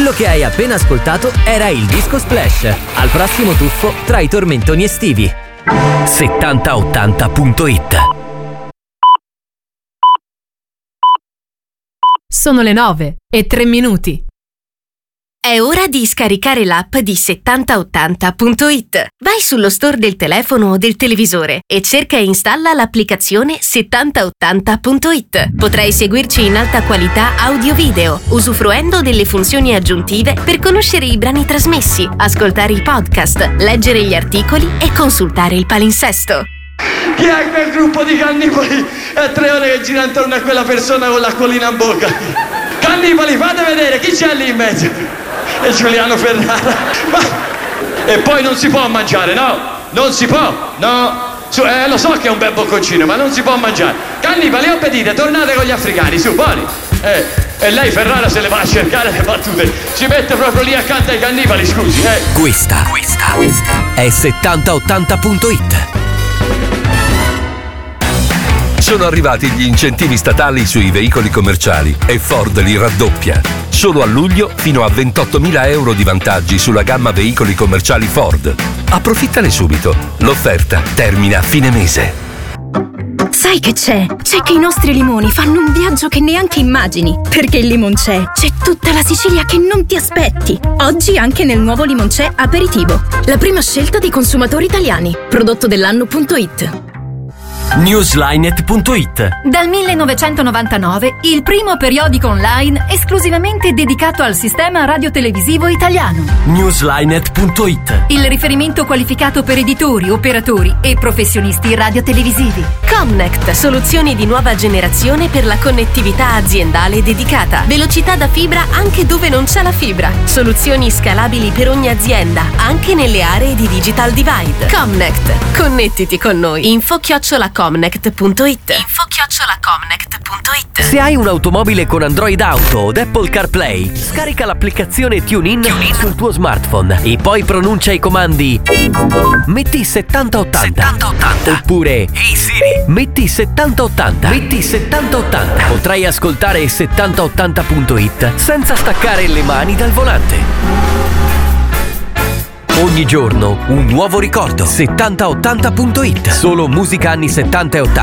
Quello che hai appena ascoltato era il Disco Splash. Al prossimo tuffo tra i tormentoni estivi. 7080.it. Sono le 9:03. È ora di scaricare l'app di 7080.it. Vai sullo store del telefono o del televisore e cerca e installa l'applicazione 7080.it. Potrai seguirci in alta qualità audio-video, usufruendo delle funzioni aggiuntive per conoscere i brani trasmessi, ascoltare i podcast, leggere gli articoli e consultare il palinsesto. Chi è quel gruppo di cannibali? È 3 ore che gira intorno a quella persona con l'acquolina in bocca. Cannibali, fate vedere chi c'è lì in mezzo. È Giuliano Ferrara. E poi non si può mangiare, no? Non si può, no? Lo so che è un bel bocconcino, ma non si può mangiare. Cannibali, obbedite, tornate con gli africani, su, fuori. E lei Ferrara se le va a cercare le battute. Si mette proprio lì accanto ai cannibali, scusi, Questa è 7080.it. Sono arrivati gli incentivi statali sui veicoli commerciali e Ford li raddoppia. Solo a luglio fino a 28.000 euro di vantaggi sulla gamma veicoli commerciali Ford. Approfittane subito. L'offerta termina a fine mese. Sai che c'è? C'è che i nostri limoni fanno un viaggio che neanche immagini. Perché il Limoncè c'è tutta la Sicilia che non ti aspetti. Oggi anche nel nuovo Limoncè Aperitivo. La prima scelta dei consumatori italiani. Prodotto dell'anno.it. Newslinet.it. Dal 1999 il primo periodico online esclusivamente dedicato al sistema radiotelevisivo italiano. Newslinet.it. Il riferimento qualificato per editori, operatori e professionisti radiotelevisivi. Comnect, soluzioni di nuova generazione per la connettività aziendale dedicata. Velocità da fibra anche dove non c'è la fibra. Soluzioni scalabili per ogni azienda, anche nelle aree di digital divide. Comnect, connettiti con noi. info@comnect.it. Se hai un'automobile con Android Auto o Apple CarPlay, scarica l'applicazione TuneIn sul tuo smartphone e poi pronuncia i comandi: metti 7080 oppure Ehi Siri, metti 7080. Potrai ascoltare 7080.it senza staccare le mani dal volante. Ogni giorno un nuovo ricordo. 7080.it. Solo musica anni 70 e 80